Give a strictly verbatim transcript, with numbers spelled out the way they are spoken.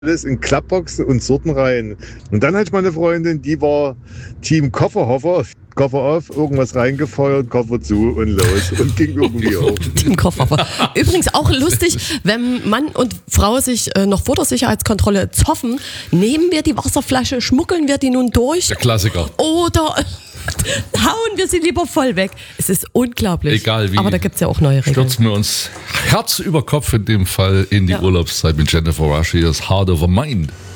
alles in Klappboxen und Sorten rein. Und dann hatte ich mal eine Freundin, die war Team Kofferhofer. Koffer auf, irgendwas reingefeuert, Koffer zu und los. Und ging irgendwie auf. Team Kofferhofer. Übrigens auch lustig, wenn Mann und Frau sich äh, noch vor der Sicherheitskontrolle zoffen, nehmen wir die Wasserflasche, schmuggeln wir die nun durch? Der Klassiker. Oder hauen wir sie lieber voll weg? Es ist unglaublich. Egal wie. Aber da gibt es ja auch neue Regeln. Stürzen wir uns Herz über Kopf in dem Fall in die Ja. Urlaubszeit mit Jennifer Rush. Hier ist Heart Over Mind.